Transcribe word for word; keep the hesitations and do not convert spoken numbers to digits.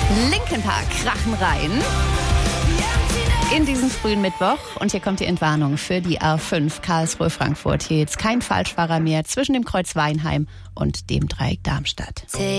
Linkin Park krachen rein in diesen frühen Mittwoch. Und hier kommt die Entwarnung für die A fünf Karlsruhe-Frankfurt. Hier jetzt kein Falschfahrer mehr zwischen dem Kreuz Weinheim und dem Dreieck Darmstadt.